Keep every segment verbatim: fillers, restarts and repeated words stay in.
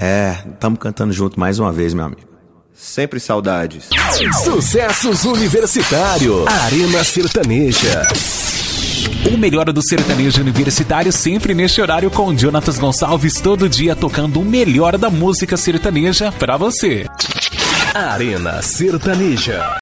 É, estamos cantando junto mais uma vez, meu amigo. Sempre saudades. Sucessos Universitário, Arena Sertaneja. O melhor do sertanejo universitário sempre neste horário com Jonatas Gonçalves, todo dia tocando o melhor da música sertaneja pra você. Arena Sertaneja.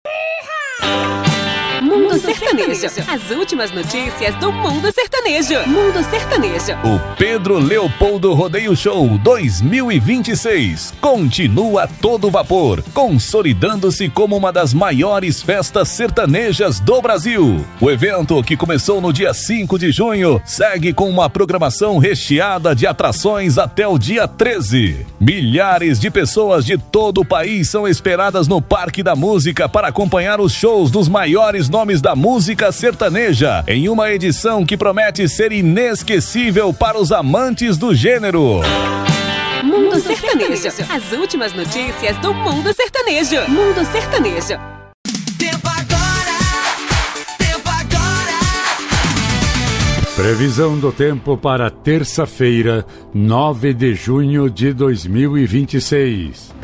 Mundo Sertanejo. As últimas notícias do Mundo Sertanejo. Mundo Sertanejo. O Pedro Leopoldo Rodeio Show dois mil e vinte e seis continua a todo vapor, consolidando-se como uma das maiores festas sertanejas do Brasil. O evento, que começou no dia cinco de junho, segue com uma programação recheada de atrações até o dia treze. Milhares de pessoas de todo o país são esperadas no Parque da Música para acompanhar os shows dos maiores nomes da música sertaneja, em uma edição que promete ser inesquecível para os amantes do gênero. Mundo Sertanejo. As últimas notícias do Mundo Sertanejo. Mundo Sertanejo. Tempo agora. Tempo agora. Previsão do tempo para terça-feira, nove de junho de dois mil e vinte e seis.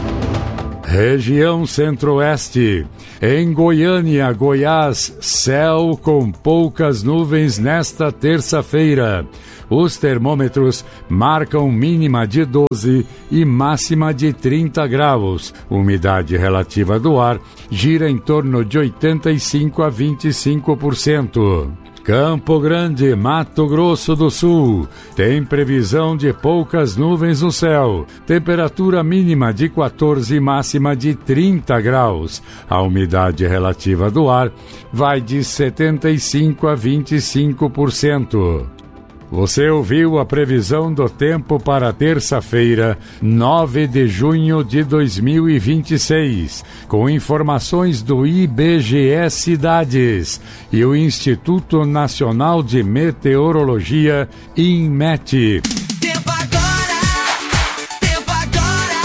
Região Centro-Oeste. Em Goiânia, Goiás, céu com poucas nuvens nesta terça-feira. Os termômetros marcam mínima de doze e máxima de trinta graus. Umidade relativa do ar gira em torno de oitenta e cinco a vinte e cinco por cento. Campo Grande, Mato Grosso do Sul, tem previsão de poucas nuvens no céu, temperatura mínima de quatorze e máxima de trinta graus. A umidade relativa do ar vai de setenta e cinco a vinte e cinco por cento. Você ouviu a previsão do tempo para terça-feira, nove de junho de dois mil e vinte e seis, com informações do I B G E Cidades e o Instituto Nacional de Meteorologia, INMET. Tempo agora. Tempo agora.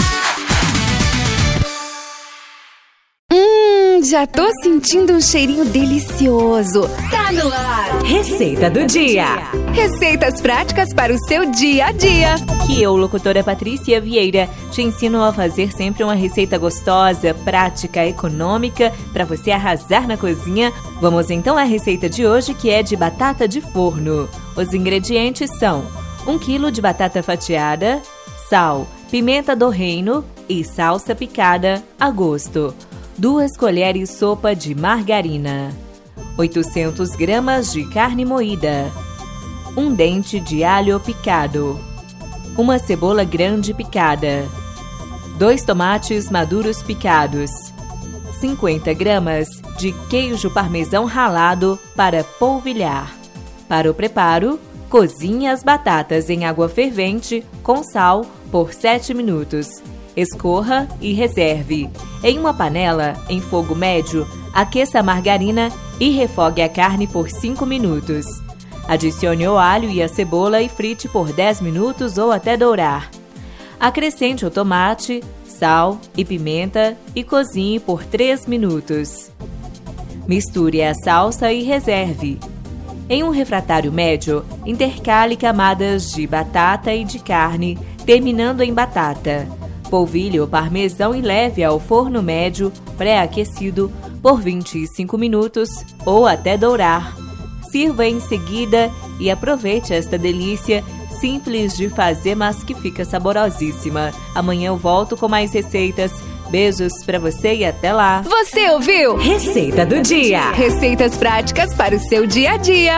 Hum, já tô sentindo um cheirinho delicioso. Tá no ar. Receita do dia. Receitas práticas para o seu dia a dia. Que eu, locutora Patrícia Vieira, te ensino a fazer sempre uma receita gostosa, prática, econômica, para você arrasar na cozinha. Vamos então à receita de hoje, que é de batata de forno. Os ingredientes são um quilo de batata fatiada, sal, pimenta do reino e salsa picada a gosto. Duas colheres sopa de margarina. oitocentas gramas de carne moída. Um dente de alho picado, uma cebola grande picada, dois tomates maduros picados, cinquenta gramas de queijo parmesão ralado para polvilhar. Para o preparo, cozinhe as batatas em água fervente com sal por sete minutos. Escorra e reserve. Em uma panela, em fogo médio, aqueça a margarina e refogue a carne por cinco minutos. Adicione o alho e a cebola e frite por dez minutos ou até dourar. Acrescente o tomate, sal e pimenta e cozinhe por três minutos. Misture a salsa e reserve. Em um refratário médio, intercale camadas de batata e de carne, terminando em batata. Polvilhe o parmesão e leve ao forno médio, pré-aquecido, por vinte e cinco minutos ou até dourar. Sirva em seguida e aproveite esta delícia, simples de fazer, mas que fica saborosíssima. Amanhã eu volto com mais receitas. Beijos pra você e até lá. Você ouviu? Receita do dia. Receitas práticas para o seu dia a dia.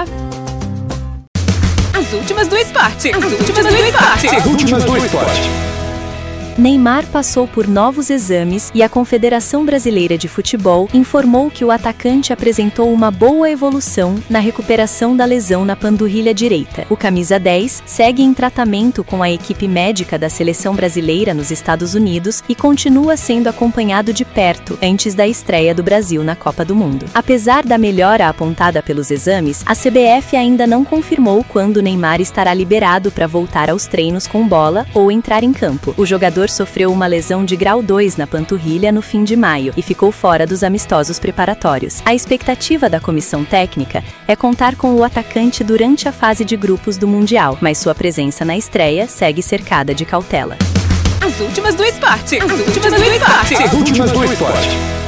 As últimas do esporte. As últimas do esporte. As últimas do esporte. Neymar passou por novos exames e a Confederação Brasileira de Futebol informou que o atacante apresentou uma boa evolução na recuperação da lesão na panturrilha direita. O camisa dez segue em tratamento com a equipe médica da seleção brasileira nos Estados Unidos e continua sendo acompanhado de perto antes da estreia do Brasil na Copa do Mundo. Apesar da melhora apontada pelos exames, a C B F ainda não confirmou quando Neymar estará liberado para voltar aos treinos com bola ou entrar em campo. O jogador sofreu uma lesão de grau dois na panturrilha no fim de maio e ficou fora dos amistosos preparatórios. A expectativa da comissão técnica é contar com o atacante durante a fase de grupos do Mundial, mas sua presença na estreia segue cercada de cautela. As últimas do esporte. As últimas do esporte. As últimas do esporte.